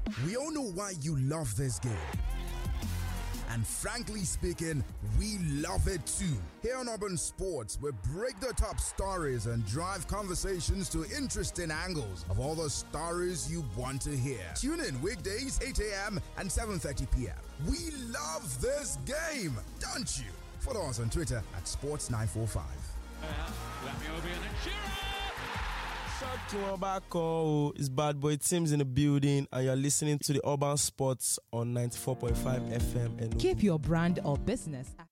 We all know why you love this game. And frankly speaking, we love it too. Here on Urban Sports, we break the top stories and drive conversations to interesting angles of all the stories you want to hear. Tune in weekdays 8 a.m. and 7:30 p.m. We love this game, don't you? Follow us on Twitter at Sports945. It's Bad Boy Tim's in the building, and you're listening to the Urban Sports on 94.5 FM. Keep your brand or business